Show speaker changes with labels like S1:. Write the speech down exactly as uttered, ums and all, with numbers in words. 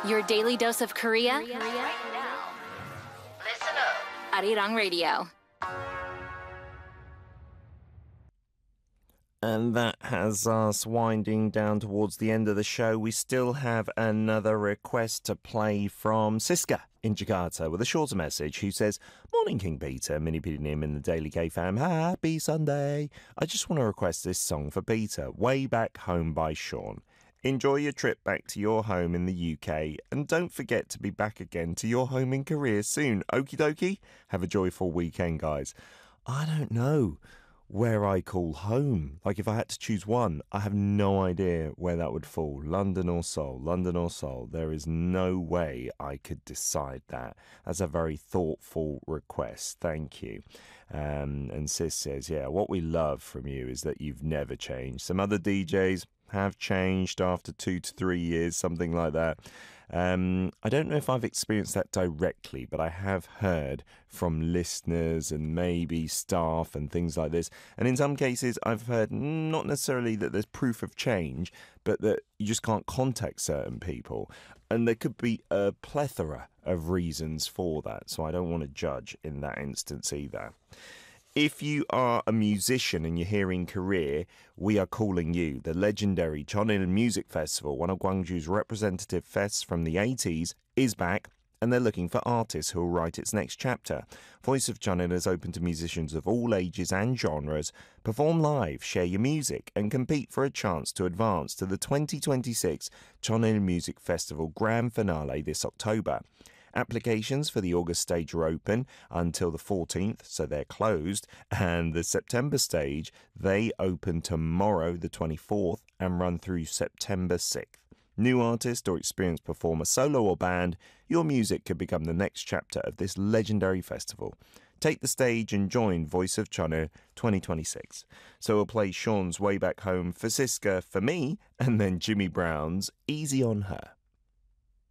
S1: Your daily dose of Korea.
S2: Right now. Listen up.
S1: Arirang Radio.
S3: And that has us winding down towards the end of the show. We still have another request to play from Siska in Jakarta with a shorter message who says, Morning King Peter, Mini P D M in the Daily K fam, happy Sunday. I just want to request this song for Peter, Way Back Home by Sean. Enjoy your trip back to your home in the U K and don't forget to be back again to your home in Korea soon. Okie dokie? Have a joyful weekend, guys. I don't know where I call home. Like if I had to choose one, I have no idea where that would fall. London or Seoul, London or Seoul. There is no way I could decide that. That's a very thoughtful request. Thank you. Um, and Sis says, yeah, what we love from you is that you've never changed. Some other D Js have changed after two to three years, something like that. Um, I don't know if I've experienced that directly, but I have heard from listeners and maybe staff and things like this. And in some cases, I've heard not necessarily that there's proof of change, but that you just can't contact certain people. And there could be a plethora of reasons for that. So I don't want to judge in that instance either. If you are a musician and you're here in Korea, we are calling you. The legendary Cheonil Music Festival, one of Gwangju's representative fests from the eighties, is back, and they're looking for artists who will write its next chapter. Voice of Cheonil is open to musicians of all ages and genres. Perform live, share your music, and compete for a chance to advance to the twenty twenty-six Cheonil Music Festival Grand Finale this October. Applications for the August stage are open until the fourteenth, so they're closed, and the September stage, they open tomorrow, the twenty-fourth, and run through September sixth. New artist or experienced performer, solo or band, your music could become the next chapter of this legendary festival. Take the stage and join Voice of Cheonil twenty twenty-six. So we'll play Sean's Way Back Home for Siska for me, and then Jimmy Brown's Easy on Her.